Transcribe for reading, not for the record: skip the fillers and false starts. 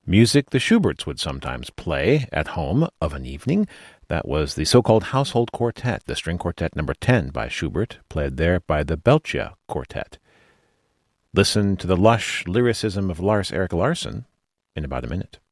Music the Schuberts would sometimes play at home of an evening. That was the so-called Household Quartet, the string quartet number 10 by Schubert, played there by the Belcher Quartet. Listen to the lush lyricism of Lars Erik Larsson in about a minute.